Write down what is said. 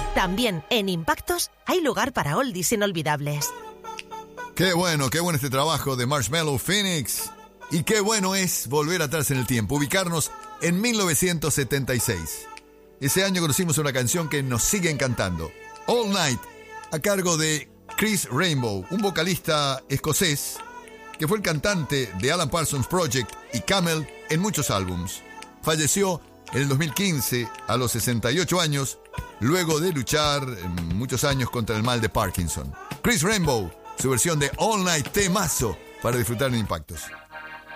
También en Impactos hay lugar para oldies inolvidables. Qué bueno este trabajo de Marshmello Phoenix. Y qué bueno es volver atrás en el tiempo, ubicarnos en 1976. Ese año conocimos una canción que nos sigue encantando, All Night, a cargo de Chris Rainbow, un vocalista escocés que fue el cantante de Alan Parsons Project y Camel en muchos álbums. Falleció en el 2015 a los 68 años, luego de luchar muchos años contra el mal de Parkinson. Chris Rainbow, su versión de All Night, temazo para disfrutar en Impactos.